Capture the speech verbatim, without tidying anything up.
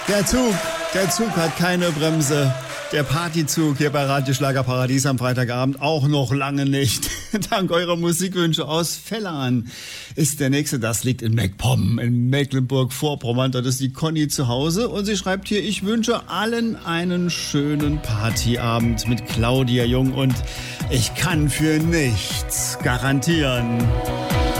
Der Zug, der Zug hat keine Bremse. Der Partyzug hier bei Radio Schlagerparadies am Freitagabend auch noch lange nicht. Dank eurer Musikwünsche aus Vellan ist der nächste. Das liegt in MacPom in Mecklenburg-Vorpommern. Dort ist die Conny zu Hause und sie schreibt hier: Ich wünsche allen einen schönen Partyabend mit Claudia Jung und ich kann für nichts garantieren.